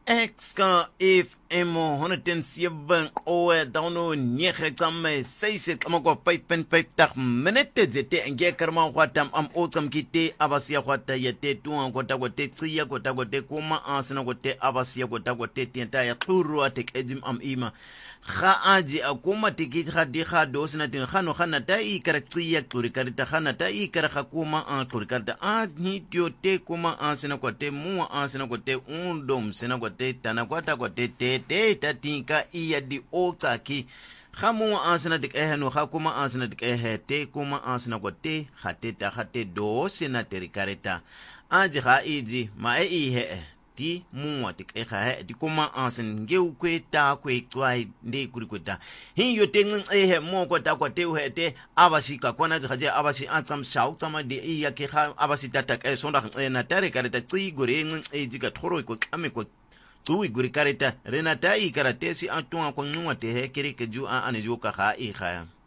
Exka if emo 107 oe dauno niege tsamme 6:55 minute zete enge karma kwatam am otsam kite abasiya kwata yete tuan kwata kwate tsiya kwata kwate kuma asina kwate abasiya kwata kwate tienta ya khuru atek edim am ima kha aji akuma tikit kha di kha dosina tin khano khana ta ikara tsiya kluri karita khana ta ikara khakuma an kluri karita a ni tiote kuma asina kwate mu asina kwate undom sina kwate tana kwata kwate te tatinka iya di otaki khamu asina dik ehno khakuma asina dik ehete kuma asina kwate khate ta khate dosina terikarita aji kha iji ma ihe ti muwa tik eha di kuma asin ngeu kweta kwai ndi kurikweta hin yo tengin ehe mo kwata kwate uhete abashi ka kwana jaje abashi atsam shau tsama de iya ke kha abashi tatak e sonda na tare kareta tsi gore ngin eji ka thoro ko kame ko tui guri kareta renata i karatesi atwa ko nwa te he kiri ke ju a ane ju ka kha i kha